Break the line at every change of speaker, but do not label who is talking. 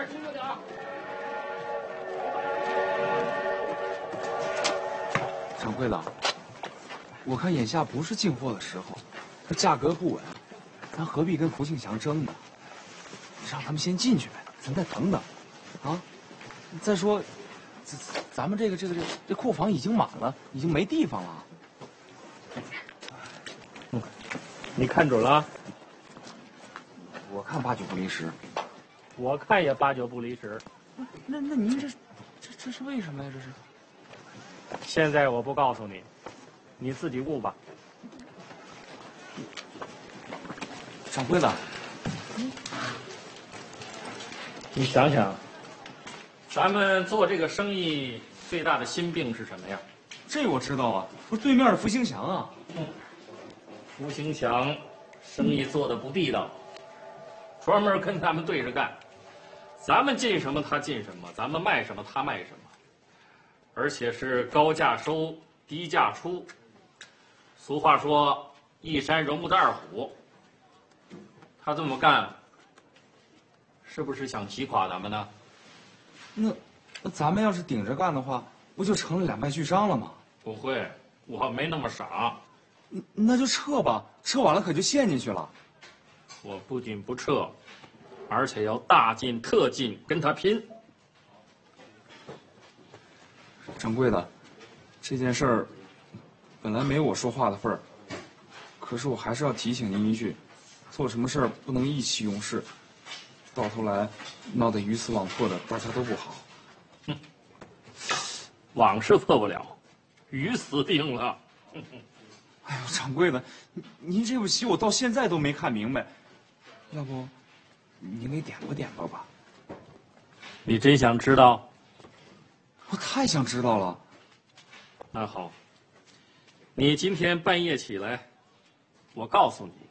点，轻着点啊！
掌柜的，我看眼下不是进货的时候，这价格不稳，咱何必跟福庆祥争呢？让他们先进去呗，咱再等等，啊！再说，咱们这库房已经满了，已经没地方了。
你看准了？
我看8、9不离10。
我看也8、9不离10。
那您这是为什么呀？这是？
现在我不告诉你，你自己悟吧。
掌柜的，
你想想，咱们做这个生意最大的心病是什么呀？
这我知道啊，不是对面的福兴祥啊。
福兴祥生意做的不地道，专门跟咱们对着干。咱们进什么他进什么，咱们卖什么他卖什么，而且是高价收低价出。俗话说一山容不得2虎。他这么干，是不是想击垮咱们呢？
那咱们要是顶着干的话，不就成了两败俱伤了吗？
不会，我没那么傻。
那就撤吧，撤完了可就陷进去了。
我不仅不撤，而且要大进特进跟他拼。
掌柜的，这件事儿本来没有我说话的份儿，可是我还是要提醒您一句，做什么事儿不能意气用事，到头来闹得鱼死网破的，大家都不好。
哼，网是破不了，鱼死定了。
哎呦，掌柜的，您这步棋我到现在都没看明白，要不您给点拨吧？
你真想知道？
我太想知道了。
那好，你今天半夜起来，我告诉你，